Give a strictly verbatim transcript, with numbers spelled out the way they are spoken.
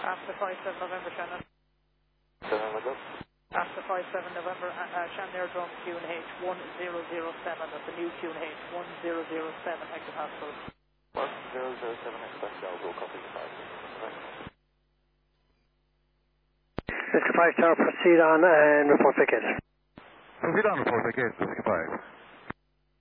After five seven November, Shannon. seven November. After five seven November, uh, uh, Shannon Airdrome Q N H one zero zero seven. That's the new Q N H one zero zero seven hectopascals. one zero zero seven hectopascals, all copy the five. Mister five Tower, proceed on and report back in. Proceed on, report back in, Whiskey five.